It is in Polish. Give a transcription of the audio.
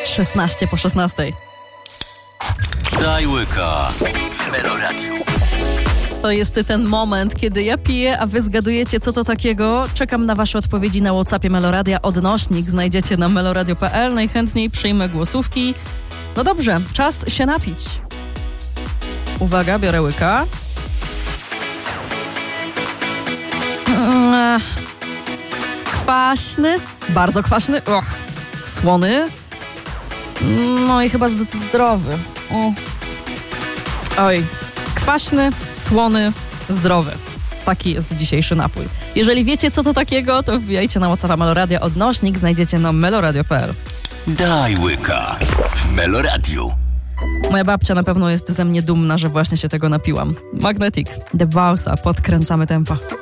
16 po 16. Daj łyka w Meloradiu. To jest ten moment, kiedy ja piję, a wy zgadujecie, co to takiego. Czekam na wasze odpowiedzi na WhatsAppie Meloradia. Odnośnik znajdziecie na meloradio.pl. Najchętniej przyjmę głosówki. No dobrze, czas się napić. Uwaga, biorę łyka. Kwaśny, bardzo kwaśny. Słony. No i chyba zdrowy. Oj, kwaśny, słony, zdrowy. Taki jest dzisiejszy napój. Jeżeli wiecie, co to takiego, to wbijajcie na WhatsAppa Meloradia. Odnośnik znajdziecie na meloradio.pl. Daj łyka w Meloradiu. Moja babcia na pewno jest ze mnie dumna, że właśnie się tego napiłam. Magnetic, The Bausa, podkręcamy tempa.